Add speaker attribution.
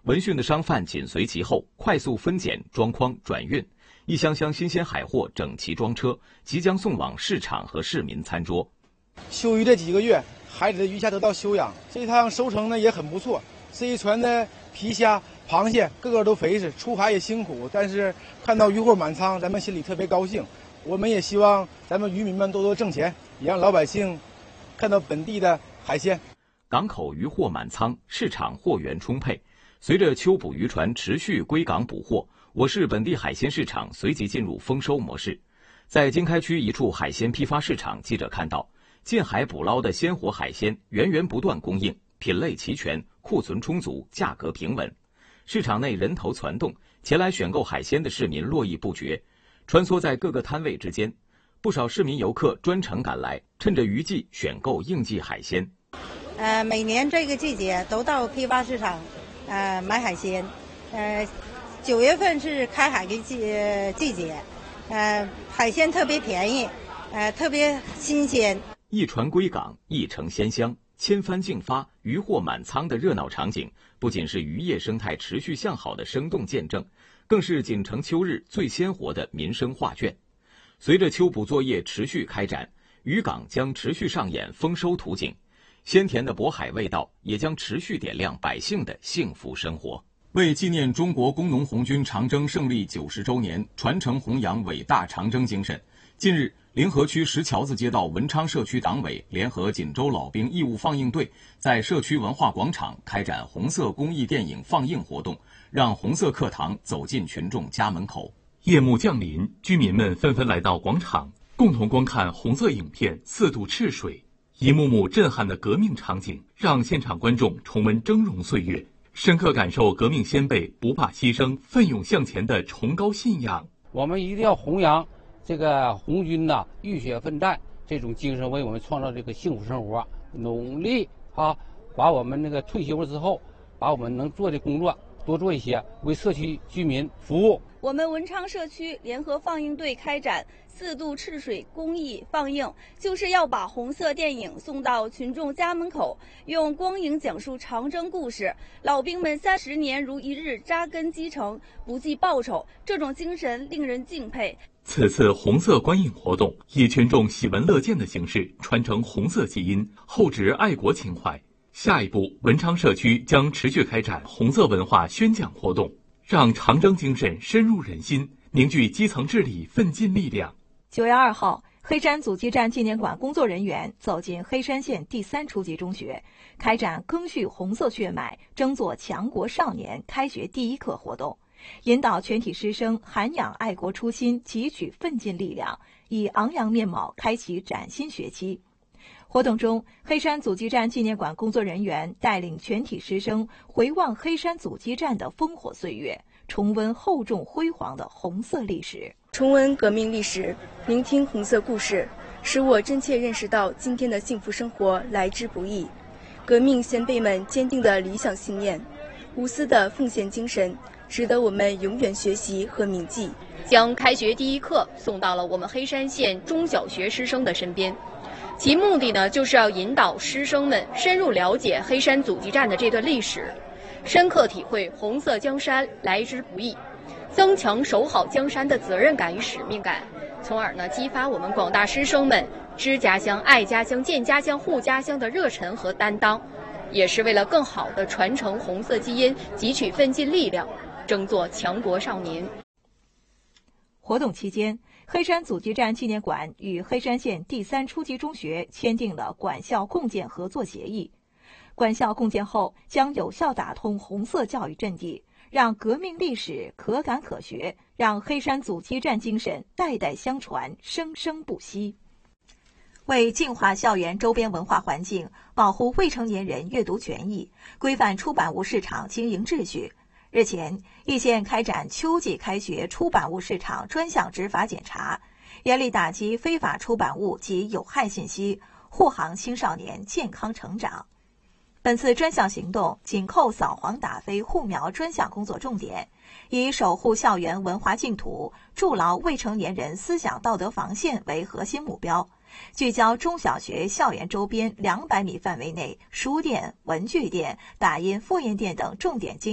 Speaker 1: 闻讯的商贩紧随其后，快速分拣、装筐、转运，一箱箱新鲜海货整齐装车，即将送往市场和市民餐桌。
Speaker 2: 休渔这几个月，海里的鱼虾得到休养，这趟收成呢也很不错。这一船的皮虾、螃蟹个个都肥实，出海也辛苦，但是看到渔获满仓，咱们心里特别高兴。我们也希望咱们渔民们多多挣钱，也让老百姓看到本地的海鲜。
Speaker 1: 港口渔获满仓，市场货源充沛。随着秋捕渔船持续归港捕获，我市本地海鲜市场随即进入丰收模式。在经开区一处海鲜批发市场，记者看到近海捕捞的鲜活海鲜源源不断供应，品类齐全，库存充足，价格平稳。市场内人头攒动，前来选购海鲜的市民络绎不绝，穿梭在各个摊位之间。不少市民游客专程赶来，趁着渔季选购应季海鲜。
Speaker 3: 每年这个季节都到批发市场买海鲜。9月份是开海的季节，海鲜特别便宜，特别新鲜。
Speaker 1: 一船归港，一城鲜香，千帆竞发，渔获满仓的热闹场景，不仅是渔业生态持续向好的生动见证，更是锦城秋日最鲜活的民生画卷。随着秋捕作业持续开展，渔港将持续上演丰收图景，鲜甜的渤海味道也将持续点亮百姓的幸福生活。为纪念中国工农红军长征胜利90周年，传承弘扬伟大长征精神，近日，临河区石桥子街道文昌社区党委联合锦州老兵义务放映队，在社区文化广场开展红色公益电影放映活动，让红色课堂走进群众家门口。夜幕降临，居民们纷纷来到广场，共同观看红色影片《4渡赤水》。一幕幕震撼的革命场景，让现场观众重温峥嵘岁月，深刻感受革命先辈不怕牺牲、奋勇向前的崇高信仰。
Speaker 4: 我们一定要弘扬这个红军呐浴血奋战这种精神，为我们创造这个幸福生活，努力把我们那个退休了之后，把我们能做的工作多做一些，为社区居民服务。
Speaker 5: 我们文昌社区联合放映队开展4渡赤水公益放映，就是要把红色电影送到群众家门口，用光影讲述长征故事。老兵们30年如一日扎根基层，不计报酬，这种精神令人敬佩。
Speaker 1: 此次红色观影活动以群众喜闻乐见的形式传承红色基因，厚植爱国情怀。下一步，文昌社区将持续开展红色文化宣讲活动，让长征精神深入人心，凝聚基层治理奋进力量。
Speaker 6: 9月2号，黑山阻击战纪念馆工作人员走进黑山县第3初级中学，开展赓续红色血脉，争做强国少年开学第一课活动，引导全体师生涵养爱国初心，汲取奋进力量，以昂扬面貌开启崭新学期。活动中，黑山阻击战纪念馆工作人员带领全体师生回望黑山阻击战的烽火岁月，重温厚重辉煌的红色历史。
Speaker 7: 重温革命历史，聆听红色故事，使我真切认识到今天的幸福生活来之不易。革命先辈们坚定的理想信念，无私的奉献精神，值得我们永远学习和铭记。
Speaker 8: 将开学第一课送到了我们黑山县中小学师生的身边，其目的呢，就是要引导师生们深入了解黑山阻击战的这段历史，深刻体会红色江山来之不易，增强守好江山的责任感与使命感，从而呢，激发我们广大师生们知家乡、爱家乡、见家乡、护家乡的热忱和担当，也是为了更好地传承红色基因，汲取奋进力量，争做强国少年。
Speaker 6: 活动期间，黑山阻击战纪念馆与黑山县第3初级中学签订了管校共建合作协议。管校共建后，将有效打通红色教育阵地，让革命历史可感可学，让黑山阻击战精神代代相传，生生不息。为净化校园周边文化环境，保护未成年人阅读权益，规范出版物市场经营秩序，日前，易县开展秋季开学出版物市场专项执法检查，严厉打击非法出版物及有害信息，护航青少年健康成长。本次专项行动紧扣扫黄打非护苗专项工作重点，以守护校园文化净土、筑牢未成年人思想道德防线为核心目标，聚焦中小学校园周边200米范围内书店、文具店、打印复印店等重点经